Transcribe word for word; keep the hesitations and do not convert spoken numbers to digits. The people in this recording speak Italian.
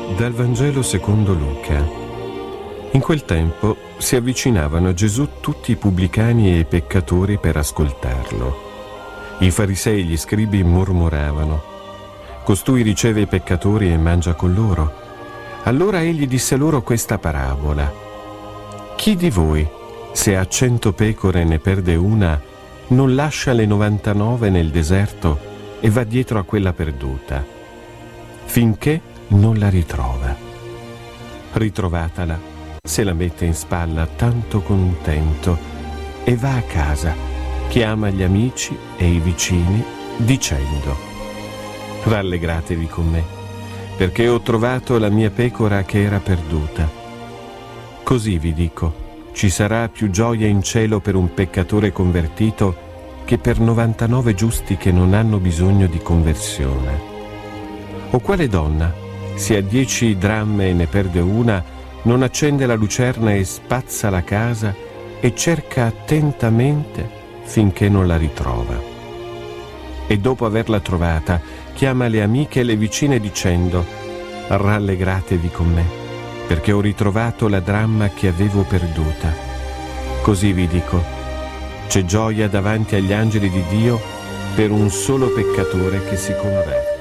Dal Vangelo secondo Luca. In quel tempo si avvicinavano a Gesù tutti i pubblicani e i peccatori per ascoltarlo. I farisei e gli scribi mormoravano: costui riceve i peccatori e mangia con loro. Allora egli disse loro questa parabola: chi di voi, se ha cento pecore e ne perde una, non lascia le novantanove nel deserto e va dietro a quella perduta, finché non la ritrova? Ritrovatala, se la mette in spalla tanto contento e va a casa, chiama gli amici e i vicini dicendo: rallegratevi con me, perché ho trovato la mia pecora che era perduta. Così vi dico, ci sarà più gioia in cielo per un peccatore convertito che per novantanove giusti che non hanno bisogno di conversione. O quale donna, se ha dieci dramme e ne perde una, non accende la lucerna e spazza la casa e cerca attentamente finché non la ritrova? E dopo averla trovata, chiama le amiche e le vicine dicendo: rallegratevi con me, perché ho ritrovato la dramma che avevo perduta. Così vi dico, c'è gioia davanti agli angeli di Dio per un solo peccatore che si converte.